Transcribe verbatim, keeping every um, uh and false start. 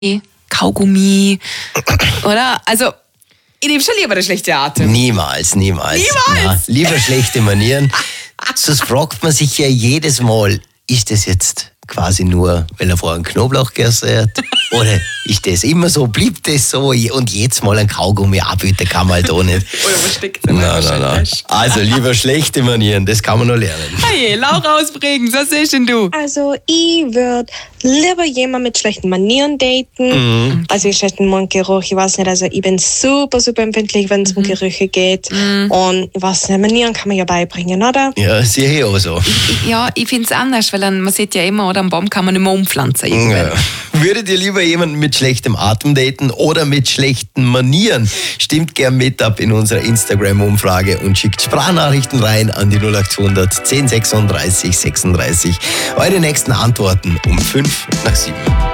Kaugummi, oder? Also, ich nehme schon lieber eine schlechte Atem. Niemals, niemals. Niemals? Na, lieber schlechte Manieren. Sonst fragt man sich ja jedes Mal, ist das jetzt quasi nur, weil er vorher einen Knoblauch gegessen hat? Oder ist das immer so, blieb das so und jetzt mal ein Kaugummi abbieten kann man halt auch nicht. Oder was steckt denn Nein, nein, nein. Also lieber schlechte Manieren, das kann man noch lernen. Hey, Laura aus Bregenz, was siehst denn du? Also ich würde lieber jemanden mit schlechten Manieren daten. Mhm. Also ich schlechten Mundgeruch, ich weiß nicht, also ich bin super, super empfindlich, wenn es um Gerüche geht. Mhm. Und ich weiß nicht, Manieren kann man ja beibringen, oder? Ja, sehe ich auch so. Ich, ja, ich finde es anders, weil dann, man sieht ja immer, oder am Baum kann man nicht mehr umpflanzen. Ja. irgendwann. Würdet ihr lieber jemanden mit schlechtem Atem daten oder mit schlechten Manieren? Stimmt gern mit ab in unserer Instagram-Umfrage und schickt Sprachnachrichten rein an die null acht hundert zehn sechsunddreißig sechsunddreißig. Eure nächsten Antworten um fünf nach sieben.